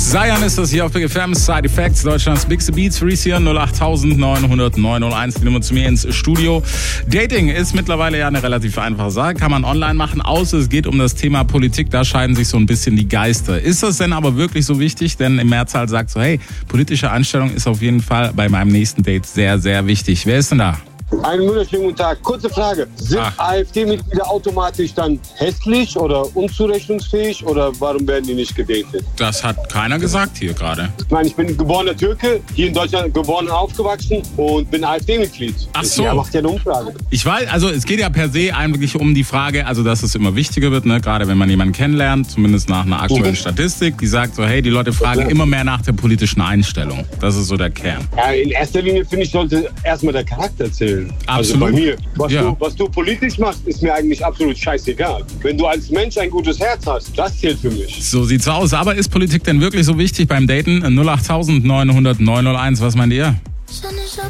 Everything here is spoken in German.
Zayan ist das hier auf Big FM, Side Effects, Deutschlands Bigste Beats, Reese hier, 08900 901, die Nummer zu mir ins Studio. Dating ist mittlerweile ja eine relativ einfache Sache, kann man online machen, außer es geht um das Thema Politik, da scheiden sich so ein bisschen die Geister. Ist das denn aber wirklich so wichtig? Denn im Mehrzahl sagt so, hey, politische Einstellung ist auf jeden Fall bei meinem nächsten Date sehr, sehr wichtig. Wer ist denn da? Einen wunderschönen guten Tag. Kurze Frage. Sind AfD-Mitglieder automatisch dann hässlich oder unzurechnungsfähig oder warum werden die nicht gedatet? Das hat keiner gesagt hier gerade. Ich meine, ich bin geborener Türke, hier in Deutschland geboren und aufgewachsen und bin AfD-Mitglied. Ach so. Ja, macht ja eine Umfrage. Ich weiß, also es geht ja per se eigentlich um die Frage, also dass es immer wichtiger wird, ne? Gerade wenn man jemanden kennenlernt, zumindest nach einer aktuellen Statistik, die sagt so, hey, die Leute fragen immer mehr nach der politischen Einstellung. Das ist so der Kern. Ja, in erster Linie finde ich, sollte erstmal der Charakter zählen. Absolut. Also bei mir. Was du politisch machst, ist mir eigentlich absolut scheißegal. Wenn du als Mensch ein gutes Herz hast, das zählt für mich. So sieht's aus. Aber ist Politik denn wirklich so wichtig beim Daten? 08900 901, was meint ihr?